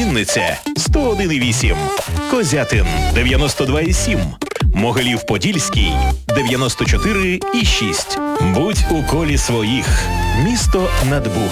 Вінниця 101,8, Козятин 92,7, Могилів-Подільський 94,6. Будь у колі своїх. Місто над Богом.